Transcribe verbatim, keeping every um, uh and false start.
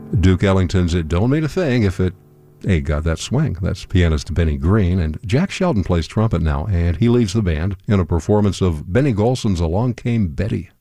Duke Ellington's It Don't Mean a Thing If It Ain't Got That Swing. That's pianist Benny Green, and Jack Sheldon plays trumpet now, and he leads the band in a performance of Benny Golson's Along Came Betty.